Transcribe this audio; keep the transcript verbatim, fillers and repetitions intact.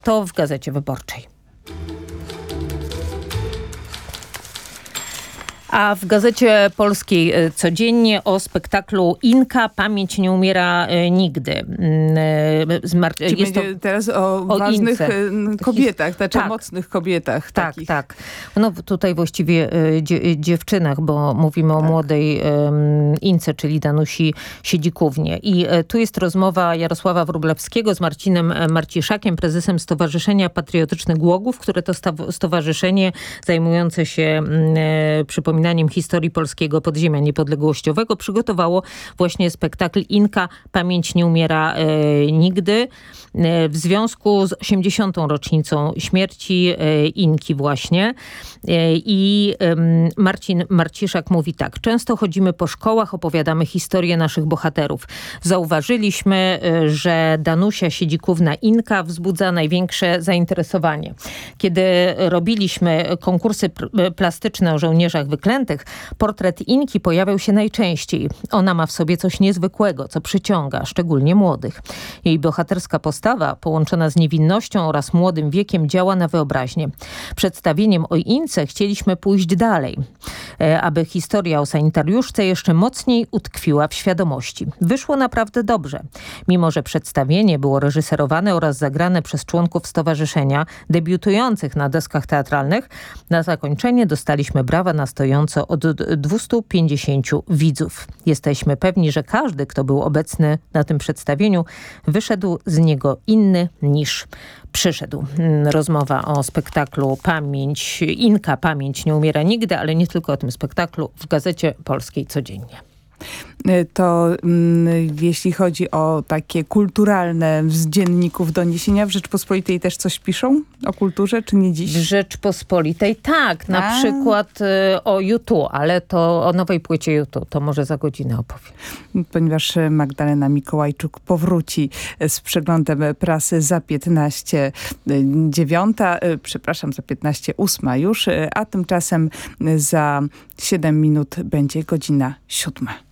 To w Gazecie Wyborczej. A w Gazecie Polskiej codziennie o spektaklu Inka Pamięć nie umiera nigdy. Zmar- Czyli jest będzie to teraz o, o ważnych Ince. kobietach, znaczy tak. mocnych kobietach. Tak, takich. tak. No tutaj właściwie dzie- dziewczynach, bo mówimy tak. o młodej um, Ince, czyli Danusi Siedzikównie. I tu jest rozmowa Jarosława Wróblewskiego z Marcinem Marciszakiem, prezesem Stowarzyszenia Patriotycznych Głogów, które to sta- stowarzyszenie zajmujące się um, przypominaniem historii polskiego podziemia niepodległościowego przygotowało właśnie spektakl Inka Pamięć nie umiera e, nigdy e, w związku z osiemdziesiątą rocznicą śmierci e, Inki właśnie. E, I e, Marcin Marciszak mówi tak. Często chodzimy po szkołach, opowiadamy historię naszych bohaterów. Zauważyliśmy, e, że Danusia Siedzikówna Inka wzbudza największe zainteresowanie. Kiedy robiliśmy konkursy pr- plastyczne o żołnierzach wyklętych, portret Inki pojawiał się najczęściej. Ona ma w sobie coś niezwykłego, co przyciąga, szczególnie młodych. Jej bohaterska postawa, połączona z niewinnością oraz młodym wiekiem, działa na wyobraźnię. Przedstawieniem o Ince chcieliśmy pójść dalej, aby historia o sanitariuszce jeszcze mocniej utkwiła w świadomości. Wyszło naprawdę dobrze. Mimo że przedstawienie było reżyserowane oraz zagrane przez członków stowarzyszenia debiutujących na deskach teatralnych, na zakończenie dostaliśmy brawa na stojąco od dwustu pięćdziesięciu widzów. Jesteśmy pewni, że każdy, kto był obecny na tym przedstawieniu, wyszedł z niego inny niż przyszedł. Rozmowa o spektaklu Pamięć, Inka Pamięć nie umiera nigdy, ale nie tylko o tym spektaklu w Gazecie Polskiej codziennie. To mm, jeśli chodzi o takie kulturalne z dzienników doniesienia, w Rzeczpospolitej też coś piszą o kulturze, czy nie dziś? W Rzeczpospolitej tak, na A. przykład y, o YouTube, ale to o nowej płycie YouTube, to może za godzinę opowiem. Ponieważ Magdalena Mikołajczuk powróci z przeglądem prasy za piętnaście dziewiąta, przepraszam, za piętnaście ósma już, a tymczasem za siedem minut będzie godzina siódma.